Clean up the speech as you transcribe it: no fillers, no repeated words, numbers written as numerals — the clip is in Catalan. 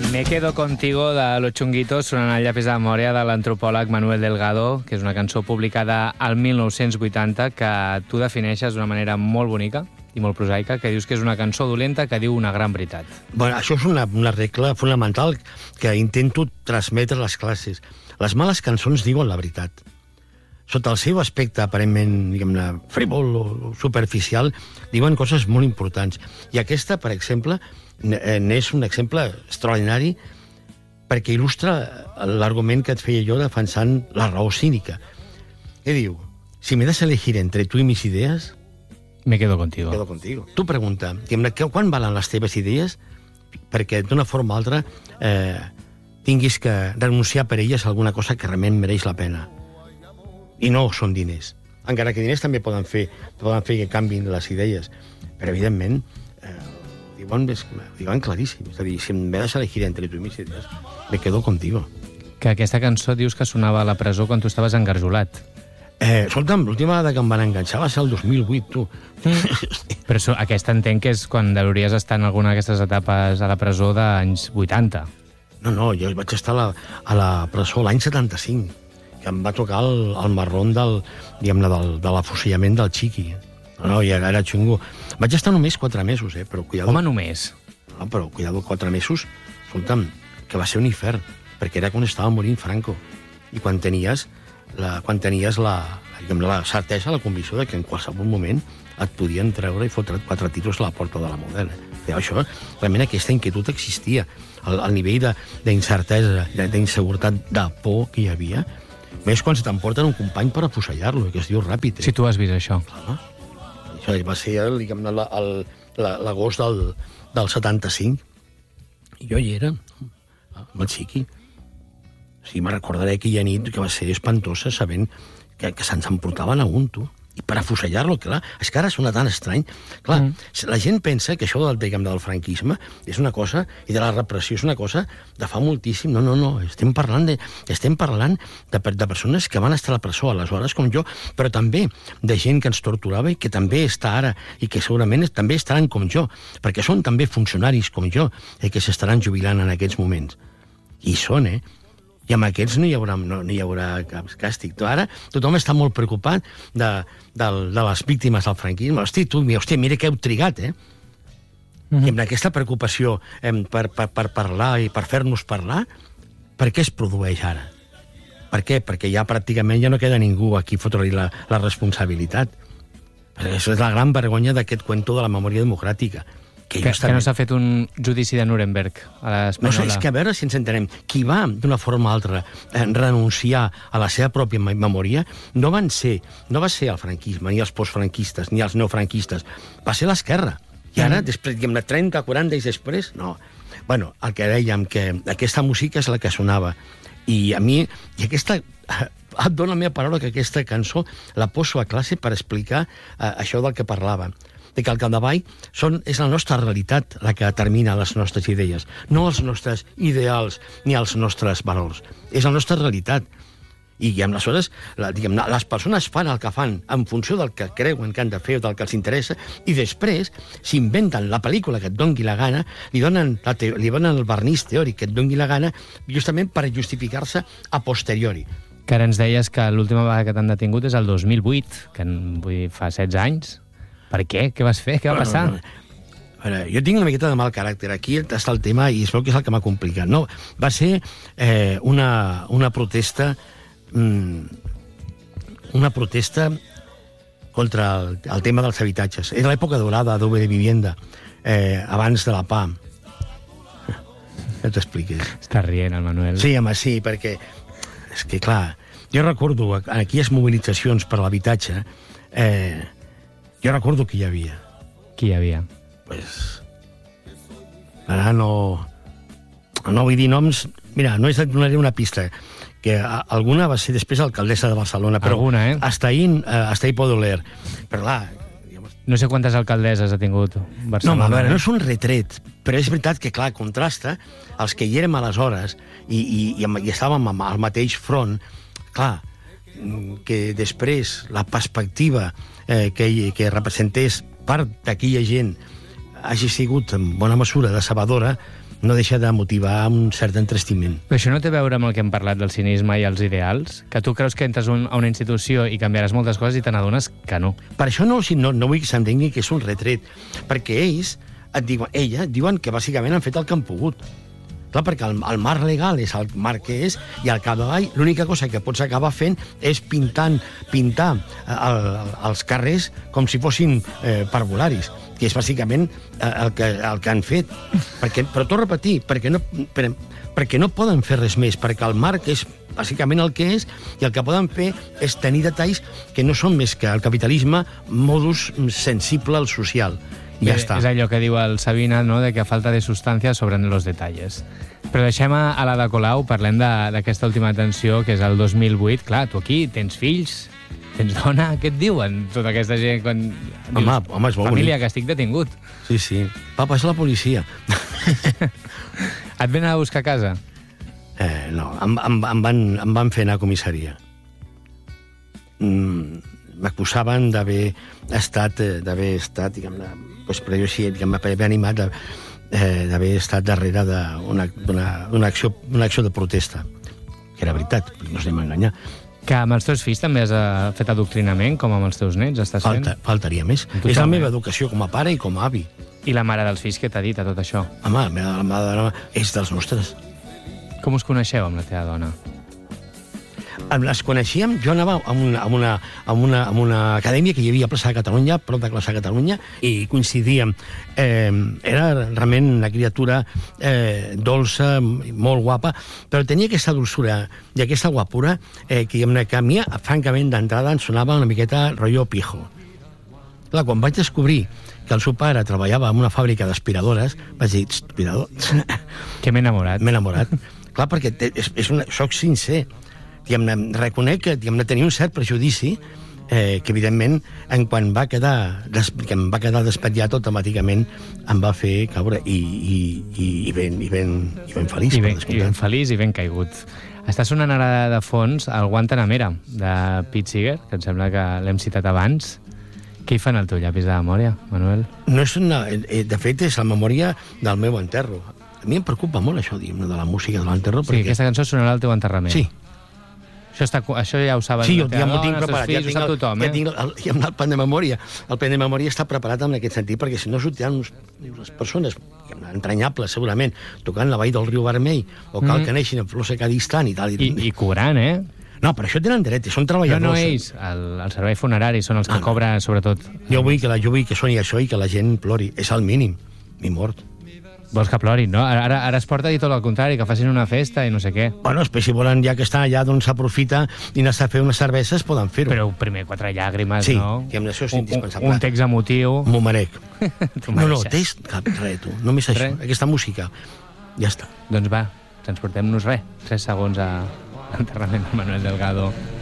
Me quedo contigo de Los Chunguitos, sonant el llapis de memòria de l'antropòleg Manuel Delgado, que és una cançó publicada al 1980 que tu defineixes d'una manera molt bonica i molt prosaica, que dius que és una cançó dolenta que diu una gran veritat. Bueno, això és una regla fonamental que intento transmetre a les classes. Les males cançons diuen la veritat. Sota el seu aspecte aparentment, diguem-ne, frívol o superficial, diuen coses molt importants. I aquesta, per exemple, n'és un exemple extraordinari perquè il·lustra l'argument que et feia jo defensant la raó cínica. Què diu? Si me das a elegir entre tu i mis idees... Me quedo contigo. Quedo contigo. Tu pregunta, quan valen les teves idees perquè d'una forma o altra tinguis que renunciar per elles a alguna cosa que realment mereix la pena. I no són diners. Encara que diners també poden fer que canviïn les idees. Però, evidentment, diuen claríssim. És a dir, si me das a elegir entre tu i mis idees, me quedo contigo. Que aquesta cançó dius que sonava a la presó quan tu estaves engarjolat. Escolta'm, l'última vegada que em van enganxar va ser el 2008, tu. Però aquesta entenc que és quan hauries estar en alguna d'aquestes etapes a la presó d'anys 80. No, jo vaig estar a la presó l'any 75, que em va tocar el marrón de l'afusellament del Chiqui. No, ja era xungo. Vaig estar només 4 mesos, però cuidado. Home, només? No, però cuidado, 4 mesos, escolta'm, que va ser un infern, perquè era quan estava morint Franco. I quan tenies la certesa, la convicció de que en qualsevol moment et podien treure i fotre't 4 tiros a la porta de la Model. Això, realment aquesta inquietud existia. El nivell d'incertesa, d'inseguretat, de por que hi havia, més quan se t'emporten un company per afusellar-lo, que es diu Ràpid. Si tu has vist això. Clar. Això va ser, diguem-ne, l'agost del 75. I jo hi era, amb el Chiqui. O sigui, me recordaré aquella nit que va ser espantosa sabent que se'ns emportaven a un, tu. I per afusellar-lo, clar, és que ara sona tan estrany. Clar, la gent pensa que això del franquisme és una cosa, i de la repressió és una cosa de fa moltíssim. No, estem parlant de persones que van estar a la presó aleshores com jo, però també de gent que ens torturava i que també està ara, i que segurament també estaran com jo, perquè són també funcionaris com jo, que s'estaran jubilant en aquests moments. I són, i amb aquests no hi haurà cap càstig. Ara tothom està molt preocupat de les víctimes del franquisme. Hòstia, mira que heu trigat, I amb aquesta preocupació per parlar i per fer-nos parlar, per què es produeix ara? Per què? Perquè ja pràcticament ja no queda ningú aquí fotre-li la responsabilitat. Això és la gran vergonya d'aquest cuento de la memòria democràtica. Que no s'ha fet un judici de Nuremberg a l'espanyola. No, és que a veure si ens entenem. Qui va, d'una forma o altra, renunciar a la seva pròpia memòria no va ser el franquisme, ni els postfranquistes, ni els neofranquistes. Va ser l'esquerra. I ara, després, 30, 40 anys després, no. Bueno, el que dèiem, que aquesta música és la que sonava. I a mi, et dono la meva paraula que aquesta cançó la poso a classe per explicar això del que parlava. De que al capdavall és la nostra realitat la que determina les nostres idees, no els nostres ideals ni els nostres valors. És la nostra realitat. I aleshores, les persones fan el que fan en funció del que creuen que han de fer o del que els interessa, i després s'inventen la pel·lícula que et doni la gana, li donen el vernís teòric que et doni la gana, justament per justificar-se a posteriori. Que ara ens deies que l'última vegada que t'han detingut és el 2008, que vull dir, fa 16 anys. Per què? Què vas fer? Què va passar? Jo tinc una miqueta de mal caràcter. Aquí està el tema i es veu que és el que m'ha complicat. No, va ser una protesta contra el tema dels habitatges. Era l'època dorada d'Ove de Vivienda, abans de la PA. Ja t'expliques. Està rient, el Manuel. Sí, home, sí, perquè és que, clar, jo recordo en aquelles mobilitzacions per l'habitatge, jo recordo qui hi havia. Qui hi havia? Ara no vull dir noms. Mira, no et donaré una pista, que alguna va ser després alcaldessa de Barcelona, però alguna, hasta ahí puedo leer. Però clar, no sé quantes alcaldesses ha tingut Barcelona. No, a veure, no és un retret, però és veritat que, clar, contrasta els que hi érem aleshores i estàvem al mateix front. Clar, que després la perspectiva que representés part d'aquella gent hagi sigut en bona mesura decebedora, no deixa de motivar un cert entristiment. Però això no té a veure amb el que hem parlat del cinisme i els ideals? Que tu creus que entres a una institució i canviaràs moltes coses i te n'adones que no. Per això no vull que s'entengui que és un retret, perquè ells diuen que bàsicament han fet el que han pogut. Clar, perquè el marc legal és el marc que és, i al capdavall l'única cosa que pots acabar fent és pintar els carrers com si fossin parvularis, que és bàsicament el que han fet. Però torno a repetir, perquè no poden fer res més, perquè el marc és bàsicament el que és, i el que poden fer és tenir detalls que no són més que el capitalisme modus sensible al social. I ja està. És allò que diu el Sabina, no?, de que a falta de substància sobren los detalles. Però deixem a l'Ada Colau, parlem d'aquesta última atenció, que és el 2008. Clar, tu aquí tens fills, tens dona, què et diuen tota aquesta gent quan Home, és molt família, bonic. que estic detingut? Sí. Papa, és la policia. Et venen a buscar a casa? No, em van fer anar a comissaria. M'acusaven d'haver estat, diguem-ne, però jo sí, m'havia animat d'haver estat darrere d'una acció de protesta, que era veritat, no ens anem a enganyar. Que amb els teus fills també has fet adoctrinament, com amb els teus nets, estàs fent? Faltaria més. Totalment. És la meva educació com a pare i com a avi. I la mare dels fills, què t'ha dit a tot això? Home, la mare és dels nostres. Com us coneixeu amb la teva dona? Les coneixíem, jo anava a una acadèmia que hi havia a Plaça de Catalunya, prop de Plaça de Catalunya, i coincidíem. Era realment una criatura dolça, molt guapa, però tenia aquesta dolçura i aquesta guapura que a mi, francament, d'entrada em sonava una miqueta rotllo pijo. Clar, quan vaig descobrir que el seu pare treballava en una fàbrica d'aspiradores, vaig dir, aspiradors? Que m'he enamorat. M'he enamorat. Clar, perquè soc sincer. Reconec que tenia un cert prejudici que, evidentment, quan em va quedar despetllat, automàticament em va fer caure i ben feliç. I ben feliç i ben caigut. Està sonant ara de fons el Guantanamera, de Pete Seeger, que em sembla que l'hem citat abans. Què hi fan al teu llapis de memòria, Manuel? No és de fet, és la memòria del meu enterro. A mi em preocupa molt això, de la música de l'enterro. Sí, aquesta cançó sonarà al teu enterrament. Sí. Això ja ho saben. Sí, jo ja m'ho tinc preparat. Ja tinc tothom, ja tinc el pen de memòria. El pen de memòria està preparat en aquest sentit, perquè si no sortiran unes persones entranyables, segurament, tocant la vall del riu Vermell, o cal que neixin en flors a Cadistan i tal. I cobrant, eh? No, per això tenen dret, són treballadors. No ells, el servei funerari són els que cobren, sobretot. Jo vull que soni això i que la gent plori. És el mínim. M'he mort. Vols que plorin, no? Ara es porta a dir tot el contrari, que facin una festa i no sé què. Bueno, després, si volen, ja que estan allà, doncs s'aprofita i anar a fer unes cerveses, poden fer-ho. Però primer 4 llàgrimes, sí, no? Sí, això és indispensable. Un text emotiu. M'ho merec. No, text, res, tu. Només això, aquesta música. Ja està. Doncs va, transportem-nos 3 segons a l'enterrament de Manuel Delgado.